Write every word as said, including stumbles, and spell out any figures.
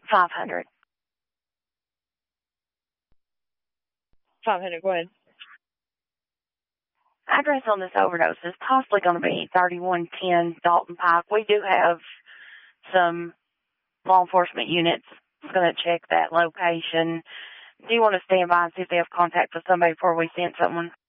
five hundred. five hundred, go ahead. Address on this overdose is possibly going to be thirty-one ten Dalton Pike. We do have some law enforcement units going to check that location. Do you want to stand by and see if they have contact with somebody before we send someone?